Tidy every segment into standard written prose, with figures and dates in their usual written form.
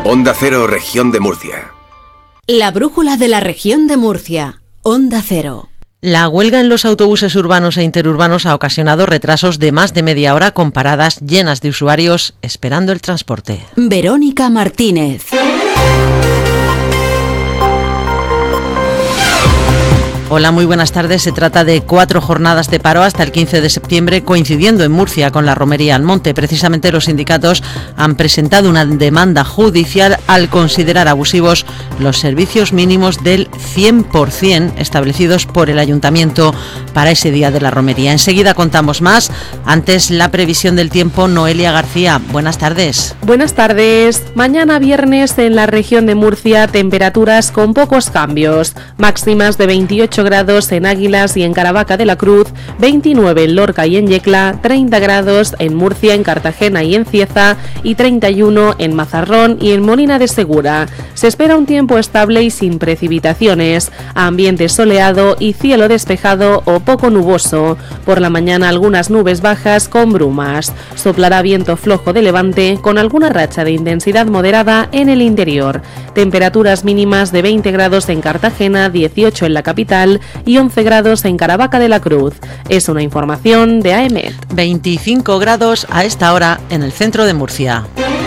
Onda Cero, Región de Murcia. La brújula de la Región de Murcia. Onda Cero. La huelga en los autobuses urbanos e interurbanos ha ocasionado retrasos de más de media hora con paradas llenas de usuarios esperando el transporte. Verónica Martínez. Hola, muy buenas tardes. Se trata de 4 jornadas de paro hasta el 15 de septiembre, coincidiendo en Murcia con la romería al monte. Precisamente los sindicatos han presentado una demanda judicial al considerar abusivos los servicios mínimos del 100% establecidos por el ayuntamiento para ese día de la romería. Enseguida contamos más. Antes, la previsión del tiempo, Noelia García. Buenas tardes. Buenas tardes. Mañana viernes en la región de Murcia, temperaturas con pocos cambios. Máximas de 28 grados en Águilas y en Caravaca de la Cruz, 29 en Lorca y en Yecla, 30 grados en Murcia, en Cartagena y en Cieza y 31 en Mazarrón y en Molina de Segura. Se espera un tiempo estable y sin precipitaciones, ambiente soleado y cielo despejado o poco nuboso. Por la mañana algunas nubes bajas con brumas. Soplará viento flojo de levante con alguna racha de intensidad moderada en el interior. Temperaturas mínimas de 20 grados en Cartagena, 18 en la capital y 11 grados en Caravaca de la Cruz. Es una información de AEMET. 25 grados a esta hora en el centro de Murcia.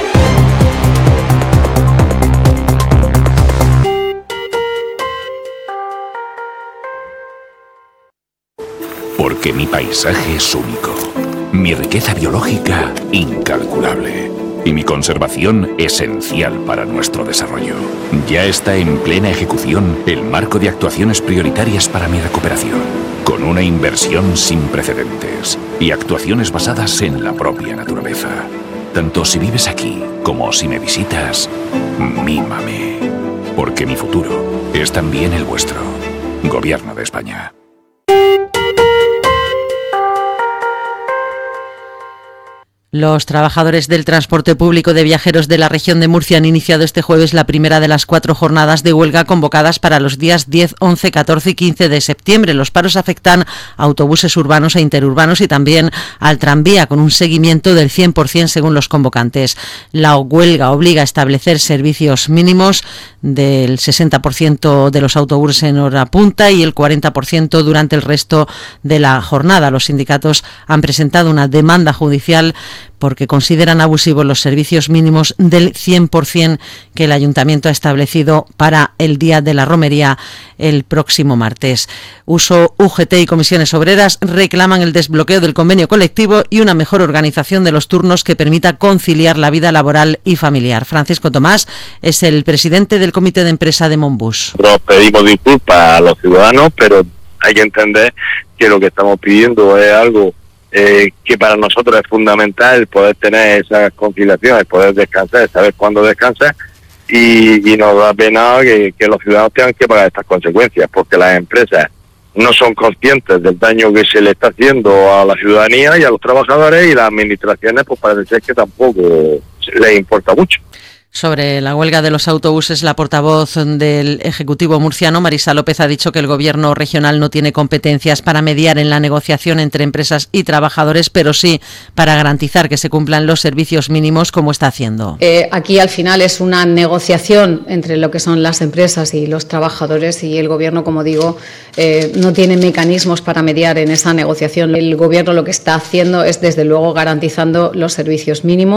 Porque mi paisaje es único, mi riqueza biológica incalculable y mi conservación esencial para nuestro desarrollo. Ya está en plena ejecución el marco de actuaciones prioritarias para mi recuperación, con una inversión sin precedentes y actuaciones basadas en la propia naturaleza. Tanto si vives aquí como si me visitas, mímame, porque mi futuro es también el vuestro. Gobierno de España. Los trabajadores del transporte público de viajeros de la región de Murcia han iniciado este jueves la primera de las 4 jornadas de huelga convocadas para los días 10, 11, 14 y 15 de septiembre. Los paros afectan a autobuses urbanos e interurbanos y también al tranvía, con un seguimiento del 100% según los convocantes. La huelga obliga a establecer servicios mínimos del 60% de los autobuses en hora punta y el 40% durante el resto de la jornada. Los sindicatos han presentado una demanda judicial porque consideran abusivos los servicios mínimos del 100% que el ayuntamiento ha establecido para el día de la romería el próximo martes. Uso, UGT y comisiones obreras reclaman el desbloqueo del convenio colectivo y una mejor organización de los turnos que permita conciliar la vida laboral y familiar. Francisco Tomás es el presidente del comité de empresa de Monbus. Nos pedimos disculpas a los ciudadanos, pero hay que entender que lo que estamos pidiendo es algo que para nosotros es fundamental, el poder tener esa conciliación, el poder descansar, saber cuándo descansar, y nos da pena que los ciudadanos tengan que pagar estas consecuencias, porque las empresas no son conscientes del daño que se le está haciendo a la ciudadanía y a los trabajadores, y las administraciones pues parece ser que tampoco les importa mucho. Sobre la huelga de los autobuses, la portavoz del Ejecutivo murciano, Marisa López, ha dicho que el Gobierno regional no tiene competencias para mediar en la negociación entre empresas y trabajadores, pero sí para garantizar que se cumplan los servicios mínimos como está haciendo. Aquí al final es una negociación entre lo que son las empresas y los trabajadores, y el Gobierno, como digo, no tiene mecanismos para mediar en esa negociación. El Gobierno lo que está haciendo es, desde luego, garantizando los servicios mínimos.